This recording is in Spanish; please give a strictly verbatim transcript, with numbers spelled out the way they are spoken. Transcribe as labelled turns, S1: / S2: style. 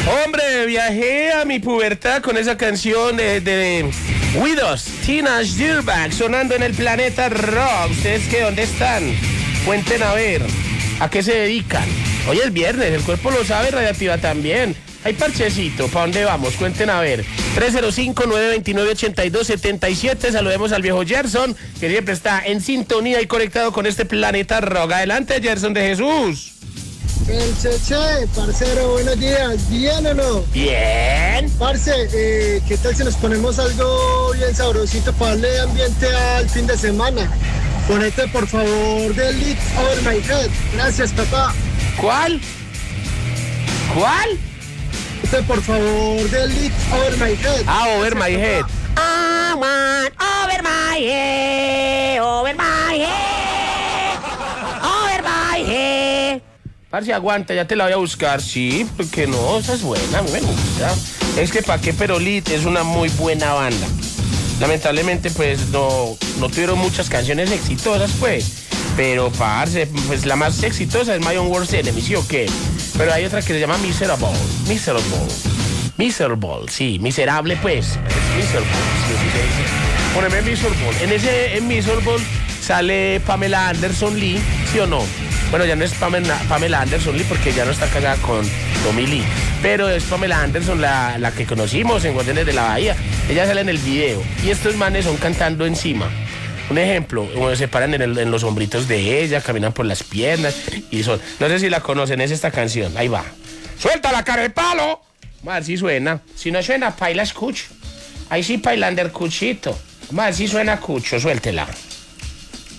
S1: Hombre, viajé a mi pubertad con esa canción de, de Widows, Teenage Dirtbag, sonando en el planeta rock. ¿Ustedes qué? ¿Dónde están? Cuenten a ver, ¿a qué se dedican? Hoy es viernes, el cuerpo lo sabe, Radiactiva también. Hay parchecito, ¿para dónde vamos? Cuenten a ver. tres cero cinco, nueve dos nueve, ocho dos siete siete. Saludemos al viejo Gerson, que siempre está en sintonía y conectado con este planeta rock. Adelante, Gerson de Jesús.
S2: El Cheche, parcero, buenos días. ¿Bien o no?
S1: Bien.
S2: Parce, eh, ¿qué tal si nos ponemos algo bien sabrosito para darle ambiente al fin de semana? Ponete, por favor, de Lit Over My Head. Gracias, papá.
S1: ¿Cuál? ¿Cuál?
S2: Ponete, por favor, de Lit Over My Head.
S1: Ah, Over My Head.
S3: I want over my head, over my head, over my head.
S1: Parce, aguanta, ya te la voy a buscar. Sí, porque no, esa es buena, a mí me gusta. Es que pa' qué, pero Lit es una muy buena banda. Lamentablemente, pues, no, no tuvieron muchas canciones exitosas, pues. Pero, parce, pues la más exitosa es My Own Worst Enemy, ¿sí o qué? Pero hay otra que se llama Miserable. Miserable. Miserable, sí, miserable, pues. Es Miserable, sí, sí, sí, sí. Poneme Miserable. En ese, en Miserable sale Pamela Anderson Lee, ¿sí o no? Bueno, ya no es Pamela, Pamela Anderson Lee porque ya no está casada con Tommy Lee. Pero es Pamela Anderson la, la que conocimos en Guardianes de la Bahía. Ella sale en el video. Y estos manes son cantando encima. Un ejemplo, bueno, se paran en, el, en los hombritos de ella, caminan por las piernas y son... No sé si la conocen, es esta canción. Ahí va. ¡Suelta la cara de palo! Vamos a ver si suena. Si no suena, paila escucho. Ahí sí, pailander cuchito. Vamos a ver si suena cucho, suéltela.